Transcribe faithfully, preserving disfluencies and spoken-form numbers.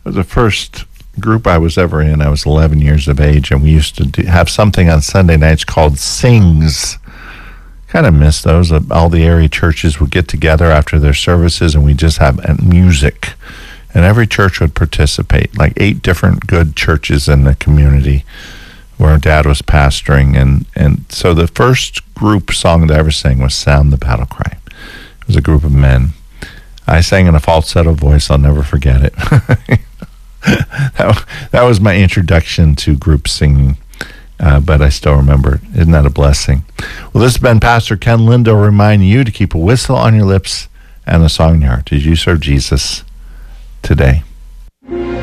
The first group I was ever in, I was eleven years of age, and we used to do, have something on Sunday nights called Sings. Kind of miss those. All the area churches would get together after their services, and we just have music. And every church would participate, like eight different good churches in the community where Dad was pastoring. And, and so the first group song that I ever sang was Sound the Battle Cry. It was a group of men. I sang in a falsetto voice. I'll never forget it. that, that was my introduction to group singing, uh, but I still remember it. Isn't that a blessing? Well, this has been Pastor Ken Lindo reminding you to keep a whistle on your lips and a song in your heart. Did you serve Jesus today?